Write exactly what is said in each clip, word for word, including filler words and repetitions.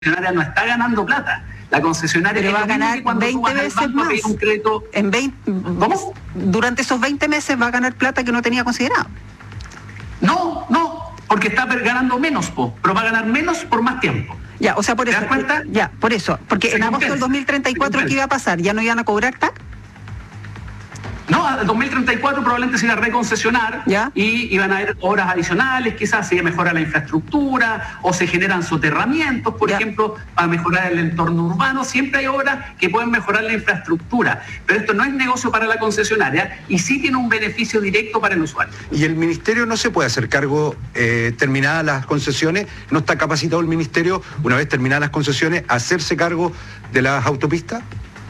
concesionaria no está ganando plata. La concesionaria Pero va a ganar veinte veces más. Un crédito, en veinte, ¿Cómo? Durante esos veinte meses va a ganar plata que no tenía considerado. No, no, porque está ganando menos, po, pero va a ganar menos por más tiempo. Ya, o sea, por ¿Te eso. das cuenta? Ya, por eso. Porque en agosto del dos mil treinta y cuatro, ¿qué iba a pasar? ¿Ya no iban a cobrar T A C? No, al dos mil treinta y cuatro probablemente se iba a reconcesionar. ¿Ya? Y iban a haber obras adicionales, quizás se mejora la infraestructura o se generan soterramientos, por ¿Ya? ejemplo, para mejorar el entorno urbano. Siempre hay obras que pueden mejorar la infraestructura, pero esto no es negocio para la concesionaria y sí tiene un beneficio directo para el usuario. ¿Y el ministerio no se puede hacer cargo, eh, terminadas las concesiones? ¿No está capacitado el ministerio, una vez terminadas las concesiones, a hacerse cargo de las autopistas?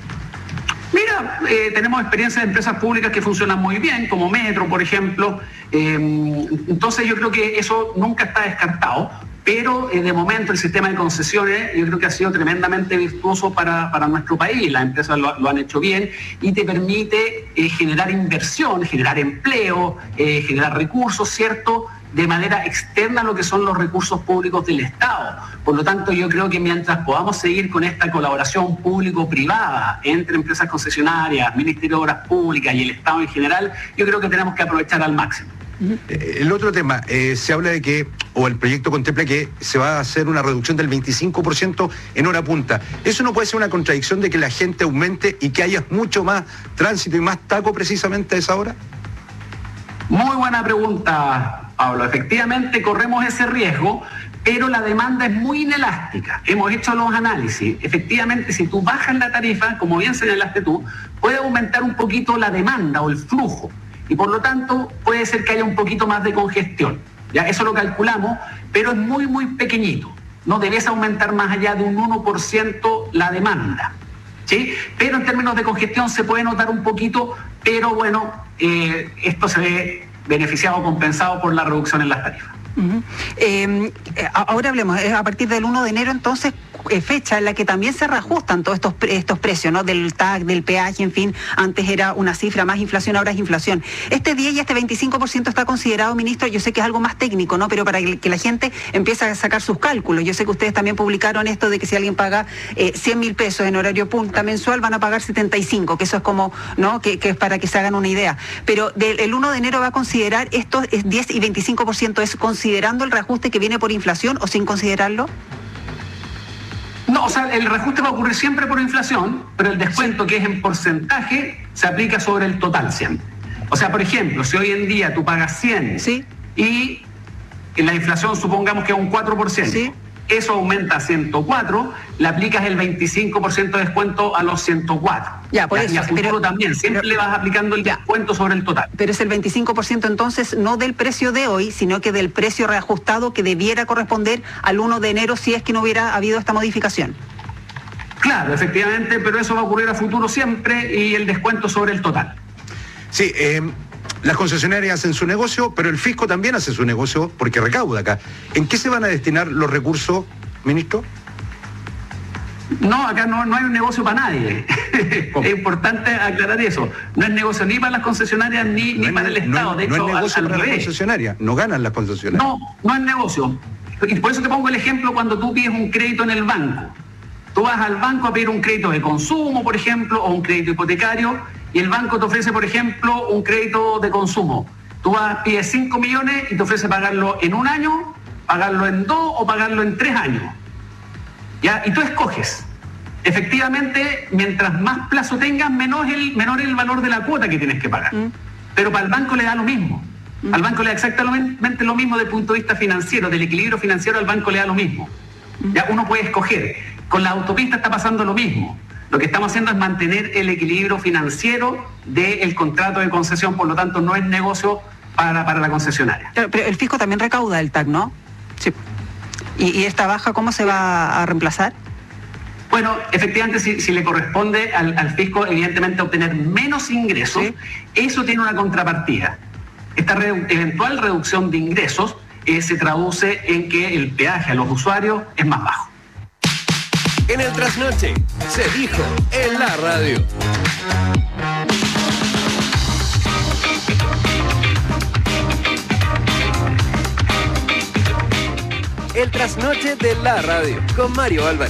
Mira, eh, tenemos experiencias de empresas públicas que funcionan muy bien, como Metro, por ejemplo. Eh, entonces yo creo que eso nunca está descartado, pero eh, de momento el sistema de concesiones yo creo que ha sido tremendamente virtuoso para, para nuestro país. Las empresas lo, lo han hecho bien y te permite eh, generar inversión, generar empleo, eh, generar recursos, ¿cierto?, de manera externa a lo que son los recursos públicos del Estado. Por lo tanto, yo creo que mientras podamos seguir con esta colaboración público-privada entre empresas concesionarias, Ministerio de Obras Públicas y el Estado en general, yo creo que tenemos que aprovechar al máximo. El otro tema, eh, se habla de que, o el proyecto contempla que se va a hacer una reducción del veinticinco por ciento en hora punta. ¿Eso no puede ser una contradicción de que la gente aumente y que haya mucho más tránsito y más taco precisamente a esa hora? Muy buena pregunta, Pablo. Efectivamente corremos ese riesgo, pero la demanda es muy inelástica. Hemos hecho los análisis. Efectivamente, si tú bajas la tarifa, como bien señalaste tú, puede aumentar un poquito la demanda o el flujo. Y por lo tanto, puede ser que haya un poquito más de congestión. Ya, eso lo calculamos, pero es muy, muy pequeñito. No debes aumentar más allá de un uno por ciento la demanda, ¿sí? Pero en términos de congestión se puede notar un poquito, pero bueno, eh, esto se ve beneficiado o compensado por la reducción en las tarifas. Uh-huh. eh, ahora hablemos, a partir del uno de enero entonces, eh, fecha en la que también se reajustan todos estos, estos precios, ¿no? Del T A C, del peaje, en fin, antes era una cifra más inflación, ahora es inflación. Este diez y este veinticinco por ciento está considerado, ministro, yo sé que es algo más técnico, ¿no? Pero para que la gente empiece a sacar sus cálculos, yo sé que ustedes también publicaron esto de que si alguien paga eh, cien mil pesos en horario punta mensual van a pagar setenta y cinco, que eso es como, ¿no? Que, que es para que se hagan una idea. Pero del el uno de enero va a considerar estos diez y veinticinco por ciento, ¿es considerando el reajuste que viene por inflación o sin considerarlo? No, o sea, el reajuste va a ocurrir siempre por inflación, pero el descuento, que es en porcentaje, se aplica sobre el total siempre. O sea, por ejemplo, si hoy en día tú pagas cien, ¿sí?, y en la inflación supongamos que es un cuatro por ciento, ¿sí?, eso aumenta a ciento cuatro, le aplicas el veinticinco por ciento de descuento a los ciento cuatro. Ya, por ya, eso. Y a futuro pero, también, siempre pero, le vas aplicando el ya. descuento sobre el total. Pero es el veinticinco por ciento entonces no del precio de hoy, sino que del precio reajustado que debiera corresponder al uno de enero si es que no hubiera habido esta modificación. Claro, efectivamente, pero eso va a ocurrir a futuro siempre y el descuento sobre el total. Sí, eh, las concesionarias hacen su negocio, pero el fisco también hace su negocio porque recauda acá. ¿En qué se van a destinar los recursos, ministro? No, acá no, no hay un negocio para nadie. Es importante aclarar eso. No es negocio ni para las concesionarias ni, no ni es, para el Estado. No, de no hecho, es negocio al, al para revés. las concesionarias, no ganan las concesionarias. No, no es negocio. Y por eso te pongo el ejemplo cuando tú pides un crédito en el banco. Tú vas al banco a pedir un crédito de consumo, por ejemplo, o un crédito hipotecario, y el banco te ofrece, por ejemplo, un crédito de consumo. Tú vas, pides cinco millones y te ofrece pagarlo en un año, pagarlo en dos o pagarlo en tres años. ¿Ya? Y tú escoges. Efectivamente, mientras más plazo tengas, menor es el, menor es el valor de la cuota que tienes que pagar. Mm. Pero para el banco le da lo mismo. Mm. Al banco le da exactamente lo mismo desde el punto de vista financiero, del equilibrio financiero al banco le da lo mismo. Mm. Ya uno puede escoger. Con la autopista está pasando lo mismo. Lo que estamos haciendo es mantener el equilibrio financiero del contrato de concesión, por lo tanto no es negocio para, para la concesionaria. Pero, pero el fisco también recauda el T A C, ¿no? Sí. ¿Y, y esta baja cómo se va a reemplazar? Bueno, efectivamente, si, si le corresponde al, al fisco, evidentemente, obtener menos ingresos, ¿sí?, eso tiene una contrapartida. Esta re, eventual reducción de ingresos eh, se traduce en que el peaje a los usuarios es más bajo. En el trasnoche, se dijo en la radio. El trasnoche de la radio con Mario Álvarez.